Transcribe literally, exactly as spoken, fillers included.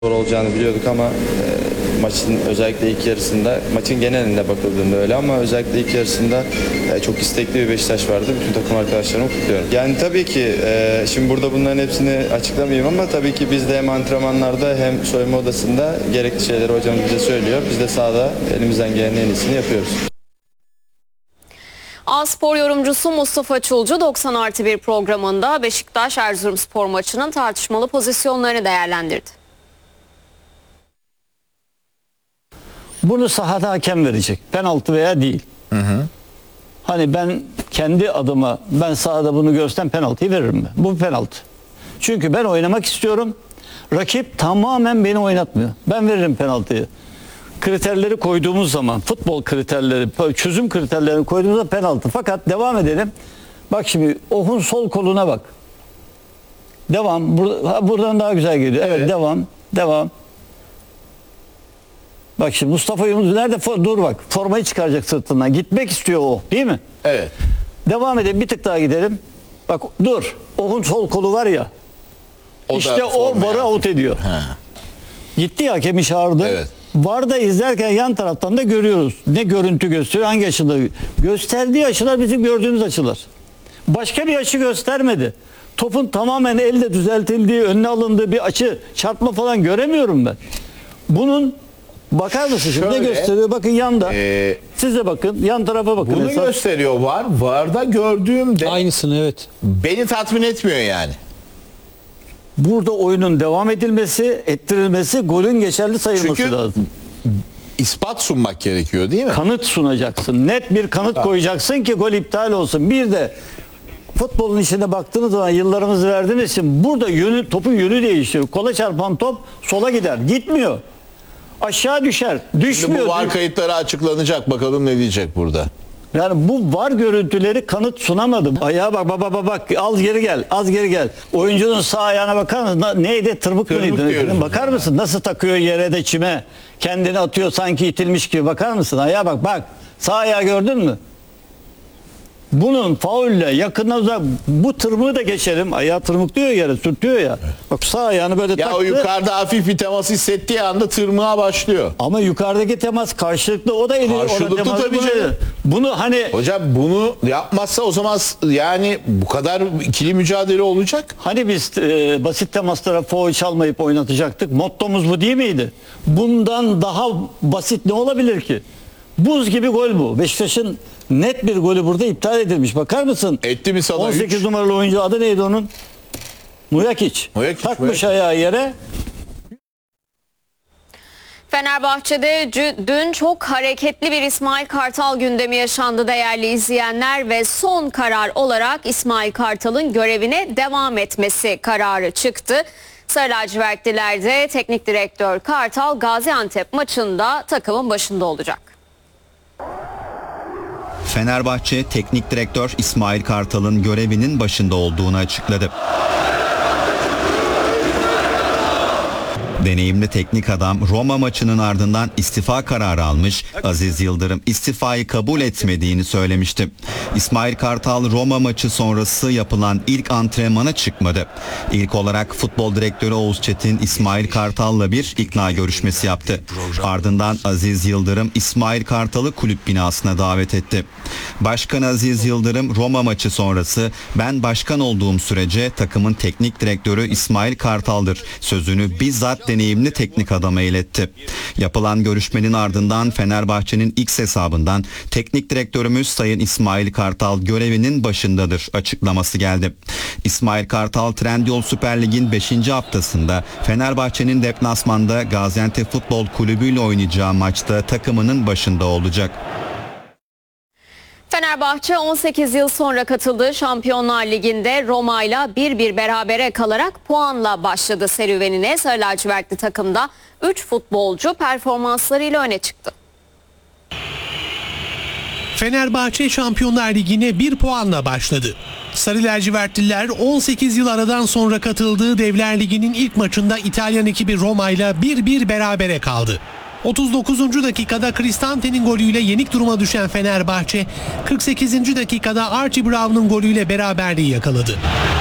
zor olacağını biliyorduk ama e, maçın özellikle ilk yarısında, maçın genelinde bakıldığında öyle ama özellikle ilk yarısında e, çok istekli bir Beşiktaş vardı. Bütün takım arkadaşlarımı kutluyorum. Yani tabii ki e, şimdi burada bunların hepsini açıklamayayım ama tabii ki biz de hem antrenmanlarda hem soyunma odasında gerekli şeyleri hocamız bize söylüyor. Biz de sahada elimizden gelen en iyisini yapıyoruz. A-Spor yorumcusu Mustafa Çulcu doksan artı bir programında Beşiktaş Erzurumspor maçının tartışmalı pozisyonlarını değerlendirdi. Bunu sahada hakem verecek. Penaltı veya değil. Hı hı. Hani ben kendi adıma ben sahada bunu görsem penaltıyı veririm ben. Bu penaltı. Çünkü ben oynamak istiyorum. Rakip tamamen beni oynatmıyor. Ben veririm penaltıyı. Kriterleri koyduğumuz zaman, futbol kriterleri, çözüm kriterlerini koyduğumuzda penaltı. Fakat devam edelim. Bak şimdi Oh'un sol koluna bak. Devam. Bur buradan daha güzel geliyor. Evet, evet, devam. Devam. Bak şimdi Mustafa Yunus nerede? Dur bak. Formayı çıkaracak sırtından. Gitmek istiyor o. Değil mi? Evet. Devam edelim. Bir tık daha gidelim. Bak dur. Oh'un sol kolu var ya. O işte o varı out ediyor. Ha. Gitti ya, hakemi çağırdı. Evet. VAR'da izlerken yan taraftan da görüyoruz. Ne görüntü gösteriyor, hangi açıda. Gösterdiği açılar bizim gördüğümüz açılar. Başka bir açı göstermedi. Topun tamamen elde düzeltildiği, önüne alındığı bir açı, çarpma falan göremiyorum ben. Bunun bakar mısın şimdi? Şöyle, ne gösteriyor? Bakın yanda. E, Siz de bakın. Yan tarafa bakın. Bunu Mesela gösteriyor VAR. VAR'da gördüğümde aynısını, evet. Beni tatmin etmiyor yani. Burada oyunun devam edilmesi, ettirilmesi, golün geçerli sayılması Çünkü lazım. ispat sunmak gerekiyor değil mi? Kanıt sunacaksın. Net bir kanıt ha. koyacaksın ki gol iptal olsun. Bir de futbolun içine baktığınız zaman yıllarımızı verdiğiniz için burada yönü, topun yönü değişiyor. Kola çarpan top sola gider. Gitmiyor. Aşağı düşer. Düşmüyor. Şimdi bu VAR kayıtları açıklanacak. Bakalım ne diyecek burada. Yani bu VAR görüntüleri kanıt sunamadı. Ayağa bak bak bak bak. Az geri gel. Az geri gel. Oyuncunun sağ ayağına bakar mısın? Neydi? Tırmık mıydı? Bakar mısın? Nasıl takıyor yere de çime? Kendini atıyor sanki itilmiş gibi. Bakar mısın? Ayağa bak bak. Sağ ayağı gördün mü? Bunun faulle yakından uzak, bu tırmığı da geçelim. Ayağı tırmıklıyor yere, sürtüyor ya. Bak sağ ayağını böyle ya taktı. o yukarıda hafif bir temas hissettiği anda tırmığa başlıyor. Ama yukarıdaki temas karşılıklı, o da eli. Karşılıklı tabii canım. Bunu hani hocam bunu yapmazsa o zaman yani bu kadar ikili mücadele olacak. Hani biz e, basit temaslara faul çalmayıp oynatacaktık. Mottomuz bu değil miydi? Bundan daha basit ne olabilir ki? Buz gibi gol bu. Beşiktaş'ın net bir golü burada iptal edilmiş. Bakar mısın? Etti mi sana on sekiz üç? numaralı oyuncu, adı neydi onun? Mujakic. Mujakic Takmış Mujakic. ayağı yere. Fenerbahçe'de dün çok hareketli bir İsmail Kartal gündemi yaşandı değerli izleyenler ve son karar olarak İsmail Kartal'ın görevine devam etmesi kararı çıktı. Sarı lacivertlilerde teknik direktör Kartal Gaziantep maçında takımın başında olacak. Fenerbahçe teknik direktör İsmail Kartal'ın görevinin başında olduğunu açıkladı. Deneyimli teknik adam Roma maçının ardından istifa kararı almış, Aziz Yıldırım istifayı kabul etmediğini söylemişti. İsmail Kartal Roma maçı sonrası yapılan ilk antrenmana çıkmadı. İlk olarak futbol direktörü Oğuz Çetin İsmail Kartal'la bir ikna görüşmesi yaptı. Ardından Aziz Yıldırım İsmail Kartal'ı kulüp binasına davet etti. Başkan Aziz Yıldırım Roma maçı sonrası "Ben başkan olduğum sürece takımın teknik direktörü İsmail Kartal'dır" sözünü bizzat deneyimli teknik adama iletti. Yapılan görüşmenin ardından Fenerbahçe'nin X hesabından "Teknik direktörümüz Sayın İsmail Kartal görevinin başındadır" açıklaması geldi. İsmail Kartal Trendyol Süper Lig'in beşinci haftasında Fenerbahçe'nin deplasmanda Gaziantep Futbol Kulübü ile oynayacağı maçta takımının başında olacak. Fenerbahçe on sekiz yıl sonra katıldığı Şampiyonlar Ligi'nde Roma ile bir bir berabere kalarak puanla başladı serüvenine. Sarı lacivertli takımda üç futbolcu performanslarıyla öne çıktı. Fenerbahçe Şampiyonlar Ligi'ne bir puanla başladı. Sarı lacivertliler on sekiz yıl aradan sonra katıldığı Devler Ligi'nin ilk maçında İtalyan ekibi Roma ile bir bir berabere kaldı. otuz dokuzuncu dakikada Cristante'nin golüyle yenik duruma düşen Fenerbahçe, kırk sekizinci dakikada Archie Brown'un golüyle beraberliği yakaladı.